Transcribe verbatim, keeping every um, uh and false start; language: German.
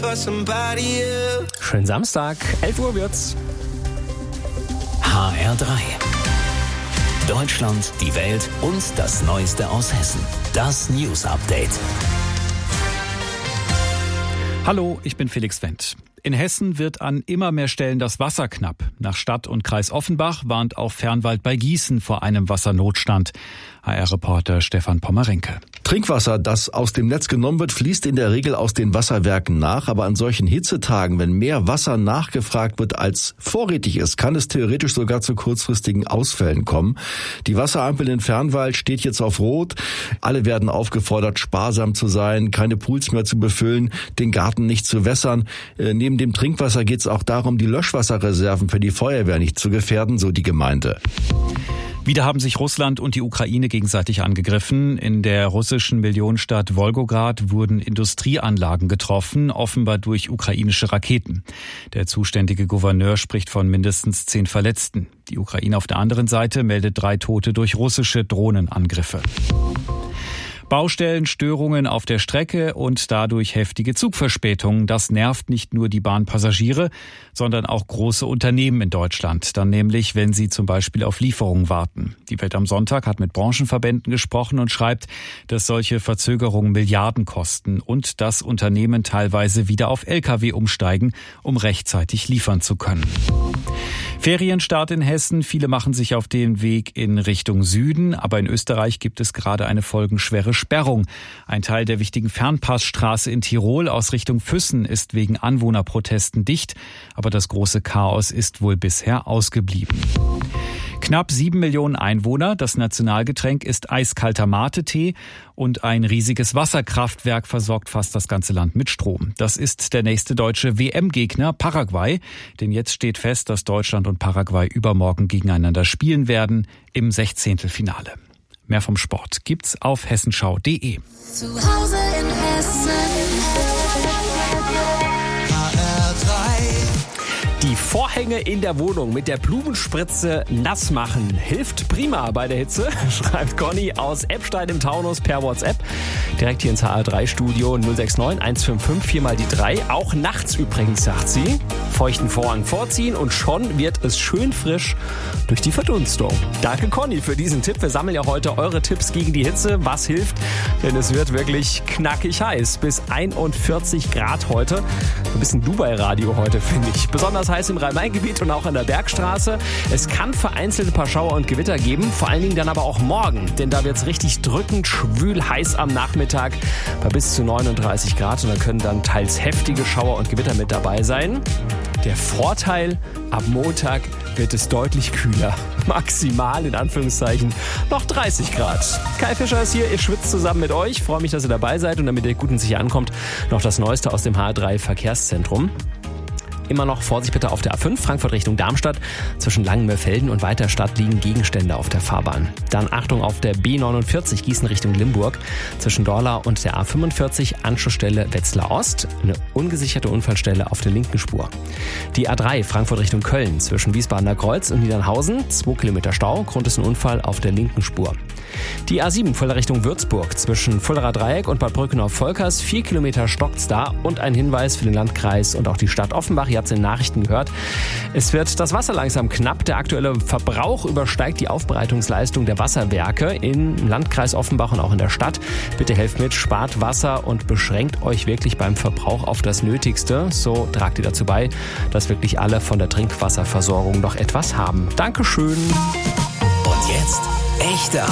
Schönen Samstag, elf Uhr wird's. H R drei. Deutschland, die Welt und das Neueste aus Hessen. Das News Update. Hallo, ich bin Felix Wendt. In Hessen wird an immer mehr Stellen das Wasser knapp. Nach Stadt und Kreis Offenbach warnt auch Fernwald bei Gießen vor einem Wassernotstand. H R-Reporter Stefan Pommerenke. Trinkwasser, das aus dem Netz genommen wird, fließt in der Regel aus den Wasserwerken nach. Aber an solchen Hitzetagen, wenn mehr Wasser nachgefragt wird, als vorrätig ist, kann es theoretisch sogar zu kurzfristigen Ausfällen kommen. Die Wasserampel in Fernwald steht jetzt auf Rot. Alle werden aufgefordert, sparsam zu sein, keine Pools mehr zu befüllen, den Garten nicht zu wässern. Äh, neben dem Trinkwasser geht es auch darum, die Löschwasserreserven für die Feuerwehr nicht zu gefährden, so die Gemeinde. Wieder haben sich Russland und die Ukraine gegenseitig angegriffen. In der russischen Millionenstadt Wolgograd wurden Industrieanlagen getroffen, offenbar durch ukrainische Raketen. Der zuständige Gouverneur spricht von mindestens zehn Verletzten. Die Ukraine auf der anderen Seite meldet drei Tote durch russische Drohnenangriffe. Baustellen, Störungen auf der Strecke und dadurch heftige Zugverspätungen. Das nervt nicht nur die Bahnpassagiere, sondern auch große Unternehmen in Deutschland. Dann nämlich, wenn sie zum Beispiel auf Lieferungen warten. Die Welt am Sonntag hat mit Branchenverbänden gesprochen und schreibt, dass solche Verzögerungen Milliarden kosten und dass Unternehmen teilweise wieder auf L K W umsteigen, um rechtzeitig liefern zu können. Ferienstart in Hessen. Viele machen sich auf den Weg in Richtung Süden. Aber in Österreich gibt es gerade eine folgenschwere Sperrung. Ein Teil der wichtigen Fernpassstraße in Tirol aus Richtung Füssen ist wegen Anwohnerprotesten dicht. Aber das große Chaos ist wohl bisher ausgeblieben. Knapp sieben Millionen Einwohner. Das Nationalgetränk ist eiskalter Mate-Tee und ein riesiges Wasserkraftwerk versorgt fast das ganze Land mit Strom. Das ist der nächste deutsche W M-Gegner Paraguay. Denn jetzt steht fest, dass Deutschland und Paraguay übermorgen gegeneinander spielen werden im Sechzehntelfinale. Mehr vom Sport gibt's auf hessenschau punkt de. Zu Hause in Hessen. Die Vorhänge in der Wohnung mit der Blumenspritze nass machen hilft prima bei der Hitze, schreibt Conny aus Eppstein im Taunus per WhatsApp. Direkt hier ins H R drei Studio null sechs neun eins fünf fünf vier mal die drei. Auch nachts übrigens, sagt sie. Feuchten Vorhang vorziehen und schon wird es schön frisch durch die Verdunstung. Danke Conny für diesen Tipp. Wir sammeln ja heute eure Tipps gegen die Hitze. Was hilft? Denn es wird wirklich knackig heiß. Bis einundvierzig Grad heute. Ein bisschen Dubai-Radio heute, finde ich. Besonders heiß im Rhein-Main-Gebiet und auch an der Bergstraße. Es kann vereinzelt ein paar Schauer und Gewitter geben, vor allen Dingen dann aber auch morgen. Denn da wird es richtig drückend, schwül heiß am Nachmittag bei bis zu neununddreißig Grad. Und da können dann teils heftige Schauer und Gewitter mit dabei sein. Der Vorteil, ab Montag wird es deutlich kühler. Maximal, in Anführungszeichen, noch dreißig Grad. Kai Fischer ist hier, ich schwitze zusammen mit euch. Freue mich, dass ihr dabei seid und damit ihr gut und sicher ankommt, noch das Neueste aus dem H R drei Verkehrszentrum. Immer noch Vorsicht bitte auf der A fünf, Frankfurt Richtung Darmstadt. Zwischen Langenmörfelden und Weiterstadt liegen Gegenstände auf der Fahrbahn. Dann Achtung auf der B neunundvierzig, Gießen Richtung Limburg. Zwischen Dorla und der A fünfundvierzig, Anschlussstelle Wetzlar Ost. Eine ungesicherte Unfallstelle auf der linken Spur. Die A drei, Frankfurt Richtung Köln. Zwischen Wiesbadener Kreuz und Niedernhausen. zwei Kilometer Stau, Grund ist ein Unfall auf der linken Spur. Die A sieben, Fulda Richtung Würzburg. Zwischen Fuldaer Dreieck und Bad Brückenau-Volkers. vier Kilometer stockt's da. Und ein Hinweis für den Landkreis und auch die Stadt Offenbach. Ihr habt es in den Nachrichten gehört. Es wird das Wasser langsam knapp. Der aktuelle Verbrauch übersteigt die Aufbereitungsleistung der Wasserwerke im Landkreis Offenbach und auch in der Stadt. Bitte helft mit, spart Wasser und beschränkt euch wirklich beim Verbrauch auf das Nötigste. So tragt ihr dazu bei, dass wirklich alle von der Trinkwasserversorgung noch etwas haben. Dankeschön. Und jetzt echte